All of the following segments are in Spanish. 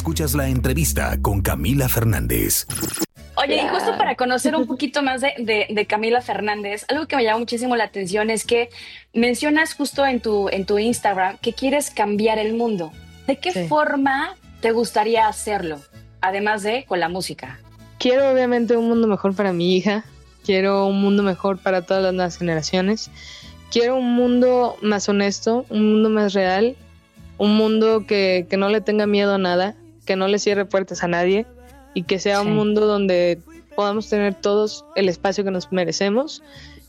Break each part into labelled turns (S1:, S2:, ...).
S1: escuchas la entrevista con Camila Fernández.
S2: Oye, y justo para conocer un poquito más de Camila Fernández, algo que me llamó muchísimo la atención es que mencionas justo en tu Instagram que quieres cambiar el mundo. ¿De qué forma te gustaría hacerlo? Además de con la música.
S3: Quiero obviamente un mundo mejor para mi hija. Quiero un mundo mejor para todas las nuevas generaciones. Quiero un mundo más honesto, un mundo más real, un mundo que no le tenga miedo a nada, que no le cierre puertas a nadie y que sea un mundo donde podamos tener todos el espacio que nos merecemos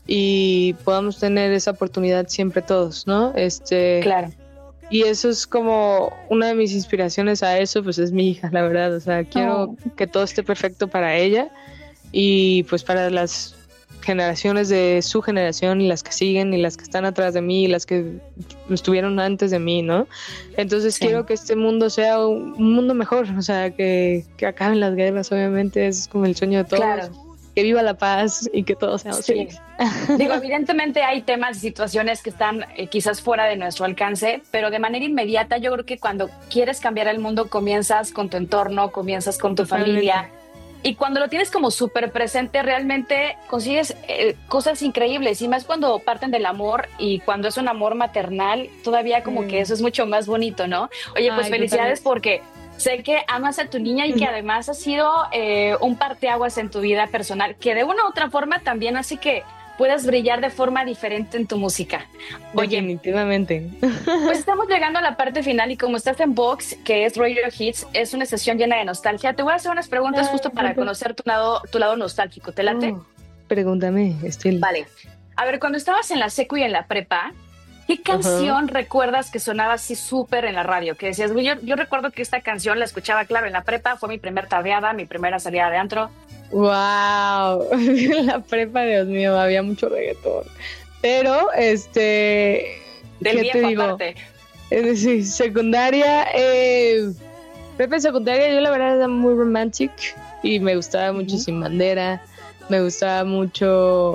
S3: y podamos tener esa oportunidad siempre todos, ¿no?
S2: Claro.
S3: Y eso es como una de mis inspiraciones a eso, pues es mi hija, la verdad. O sea, quiero que todo esté perfecto para ella y pues para las generaciones de su generación y las que siguen y las que están atrás de mí y las que estuvieron antes de mí, ¿no? Entonces quiero que este mundo sea un mundo mejor, o sea, que acaben las guerras, obviamente, es como el sueño de todos.
S2: Claro.
S3: Que viva la paz y que todos seamos felices.
S2: Digo, evidentemente hay temas y situaciones que están quizás fuera de nuestro alcance, pero de manera inmediata yo creo que cuando quieres cambiar el mundo comienzas con tu entorno, comienzas con tu familia. Y cuando lo tienes como súper presente, realmente consigues cosas increíbles. Y más cuando parten del amor y cuando es un amor maternal, todavía como que eso es mucho más bonito, ¿no? Oye, pues felicidades porque sé que amas a tu niña y que además ha sido un parteaguas en tu vida personal, que de una u otra forma también hace que puedas brillar de forma diferente en tu música. Oye,
S3: definitivamente.
S2: Pues estamos llegando a la parte final y como estás en Vox, que es Radio Hits, es una sesión llena de nostalgia. Te voy a hacer unas preguntas justo para conocer tu lado nostálgico. ¿Te late?
S3: Pregúntame, Estel.
S2: Vale. A ver, cuando estabas en la secu y en la prepa, ¿qué canción recuerdas que sonaba así súper en la radio? Que decías, yo recuerdo que esta canción la escuchaba, claro, en la prepa, fue mi primer tardeada, mi primera salida de antro.
S3: Wow, en la prepa, Dios mío, había mucho reggaetón. Pero,
S2: del viejo aparte.
S3: Es decir, secundaria, prepa y secundaria, yo la verdad era muy romantic y me gustaba mucho Sin Bandera, me gustaba mucho,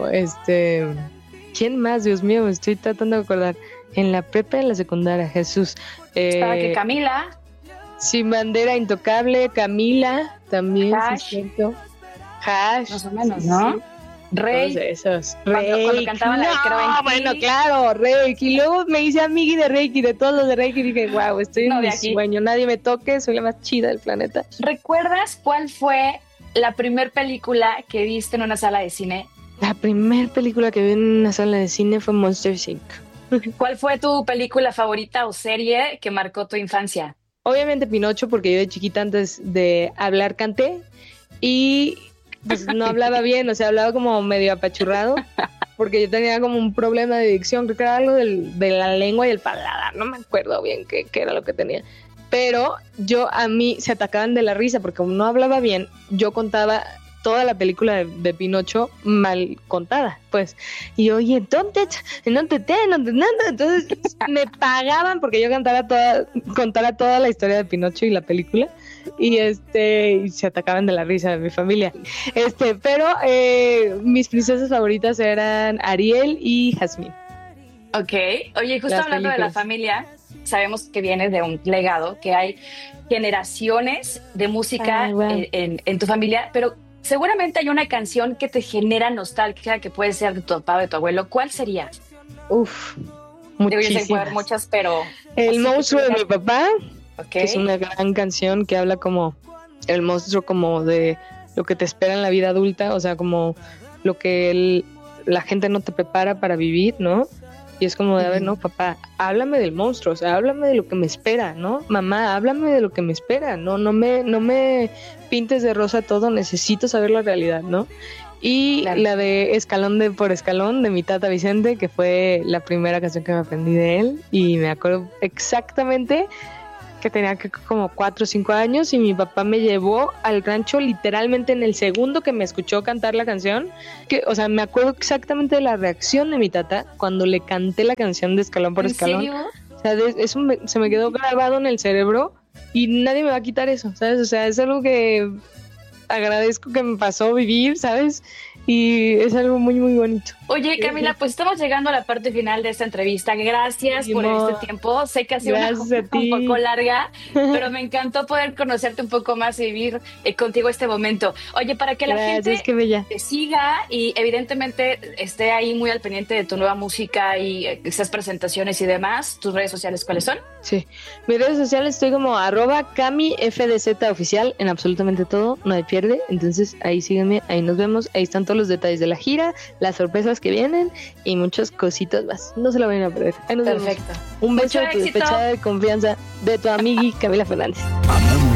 S3: ¿quién más? Dios mío, me estoy tratando de acordar. En la prepa y en la secundaria, Jesús.
S2: Estaba que Camila.
S3: Sin Bandera, Intocable, Camila, también,
S2: Hash.
S3: sí, es cierto. Hash.
S2: Más o menos, ¿no?
S3: Sí.
S2: Rey.
S3: Todos esos.
S2: Cuando cantaban la de Creo en ti.
S3: Bueno, claro, Reiki. Y luego me hice amigui de Reiki, de todos los de Reiki. Y dije, wow, estoy en mi sueño. Nadie me toque, soy la más chida del planeta.
S2: ¿Recuerdas cuál fue la primer película que viste en una sala de cine?
S3: La primer película que vi en una sala de cine fue Monsters, Inc.
S2: ¿Cuál fue tu película favorita o serie que marcó tu infancia?
S3: Obviamente Pinocho, porque yo de chiquita antes de hablar canté y pues no hablaba bien, o sea, hablaba como medio apachurrado, porque yo tenía como un problema de dicción, creo que era algo de la lengua y el paladar, no me acuerdo bien qué era lo que tenía. Pero a mí se atacaban de la risa, porque como no hablaba bien, yo contaba toda la película de Pinocho mal contada, pues. Y oye, entonces me pagaban porque yo contara toda la historia de Pinocho y la película. Y se atacaban de la risa de mi familia. Pero mis princesas favoritas eran Ariel y Jasmine.
S2: Ok. Oye, justo hablando de la familia, sabemos que vienes de un legado, que hay generaciones de música en tu familia, pero seguramente hay una canción que te genera nostalgia, que puede ser de tu papá o de tu abuelo. ¿Cuál sería?
S3: Muchísimas.
S2: Debo muchas, pero...
S3: El monstruo de mi papá, que es una gran canción que habla como el monstruo como de lo que te espera en la vida adulta, o sea, como lo que la gente no te prepara para vivir, ¿no? Y es como de, a ver, no, papá, háblame del monstruo, o sea, háblame de lo que me espera, ¿no? Mamá, háblame de lo que me espera, no me pintes de rosa todo, necesito saber la realidad, ¿no? Y la de Escalón por Escalón, de mi tata Vicente, que fue la primera canción que me aprendí de él, y me acuerdo exactamente que tenía como 4 o 5 años y mi papá me llevó al rancho literalmente en el segundo que me escuchó cantar la canción, o sea, me acuerdo exactamente de la reacción de mi tata cuando le canté la canción de Escalón por Escalón. ¿En serio? O sea, eso se me quedó grabado en el cerebro y nadie me va a quitar eso, ¿sabes? O sea, es algo que agradezco que me pasó vivir, ¿sabes? Y es algo muy, muy bonito.
S2: Oye, Camila, pues estamos llegando a la parte final de esta entrevista. Gracias por este tiempo. Sé que ha sido un poco larga, pero me encantó poder conocerte un poco más y vivir contigo este momento. Oye, para que la gente te siga y evidentemente esté ahí muy al pendiente de tu nueva música y esas presentaciones y demás, ¿tus redes sociales cuáles son?
S3: Sí, mis redes sociales estoy como @CamiFDZOficial en absolutamente todo, no hay pierde, entonces ahí sígueme, ahí nos vemos, ahí están todos los detalles de la gira, las sorpresas que vienen y muchas cositas más, no se la vayan a perder. Ahí nos
S2: Perfecto.
S3: vemos. Un beso de tu despechada de confianza de tu amigui Camila Fernández.
S1: Amamos